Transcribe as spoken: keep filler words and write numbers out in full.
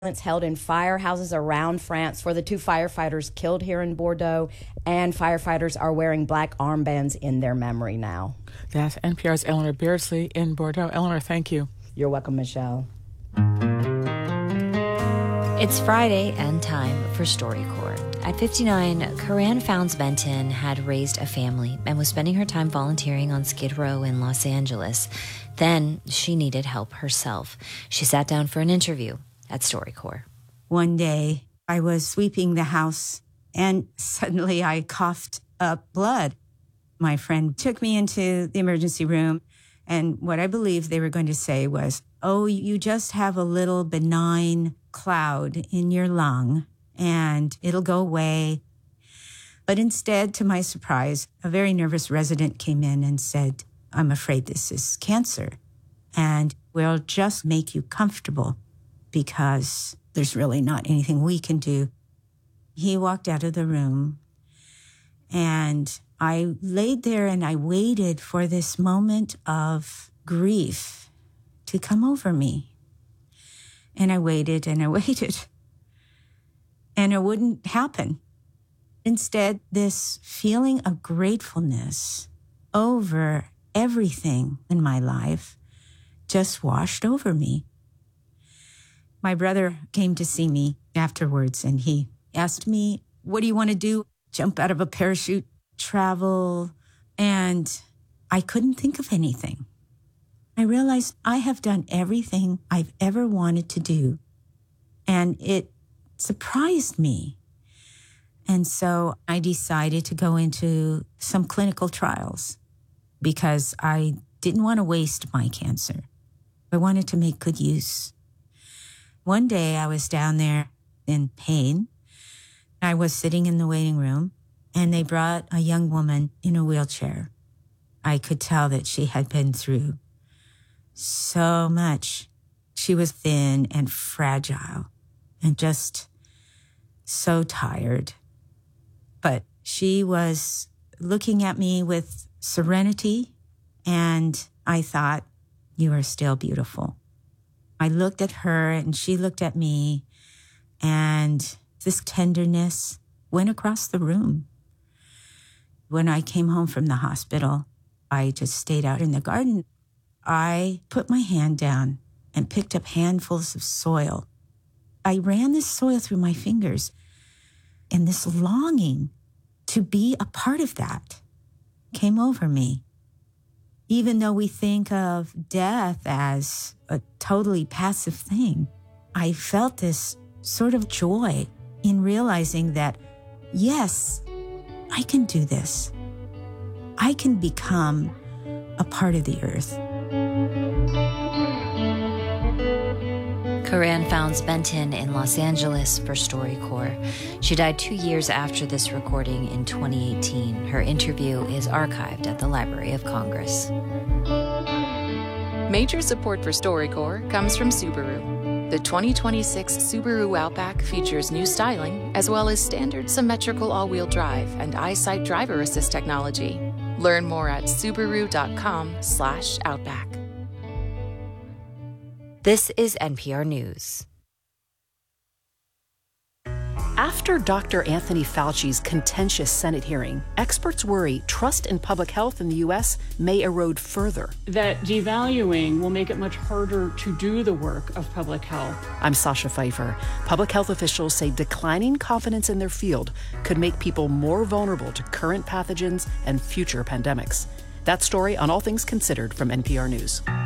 held in firehouses around France for the two firefighters killed here in Bordeaux, and firefighters are wearing black armbands in their memory now. That's N P R's Eleanor Beardsley in Bordeaux. Eleanor, thank you. You're welcome, Michelle. It's Friday and time for StoryCorps. At fifty-nine, Corinne Founds-Benton had raised a family and was spending her time volunteering on Skid Row in Los Angeles. Then she needed help herself. She sat down for an interview at StoryCorps. One day, I was sweeping the house, and suddenly I coughed up blood. My friend took me into the emergency room, and what I believed they were going to say was, "Oh, you just have a little benign cloud in your lung, and it'll go away." But instead, to my surprise, a very nervous resident came in and said, "I'm afraid this is cancer, and we'll just make you comfortable because there's really not anything we can do." He walked out of the room, and I laid there and I waited for this moment of grief to come over me. And I waited and I waited, and it wouldn't happen. Instead, this feeling of gratefulness over everything in my life just washed over me. My brother came to see me afterwards, and he asked me, "What do you want to do? Jump out of a parachute, travel?" And I couldn't think of anything. I realized I have done everything I've ever wanted to do, and it surprised me. And so I decided to go into some clinical trials because I didn't want to waste my cancer. I wanted to make good use. One day I was down there in pain. I was sitting in the waiting room, and they brought a young woman in a wheelchair. I could tell that she had been through so much. She was thin and fragile and just so tired. But she was looking at me with serenity, and I thought, "You are still beautiful." I looked at her and she looked at me, and this tenderness went across the room. When I came home from the hospital, I just stayed out in the garden. I put my hand down and picked up handfuls of soil. I ran this soil through my fingers, and this longing to be a part of that came over me. Even though we think of death as a totally passive thing, I felt this sort of joy in realizing that, yes, I can do this. I can become a part of the earth. Corinne Founds-Benton in Los Angeles for StoryCorps. She died two years after this recording in twenty eighteen. Her interview is archived at the Library of Congress. Major support for StoryCorps comes from Subaru. The twenty twenty-six Subaru Outback features new styling, as well as standard symmetrical all-wheel drive and EyeSight driver assist technology. Learn more at Subaru.com slash Outback. This is N P R News. After Doctor Anthony Fauci's contentious Senate hearing, experts worry trust in public health in the U S may erode further. That devaluing will make it much harder to do the work of public health. I'm Sasha Pfeiffer. Public health officials say declining confidence in their field could make people more vulnerable to current pathogens and future pandemics. That story on All Things Considered from N P R News.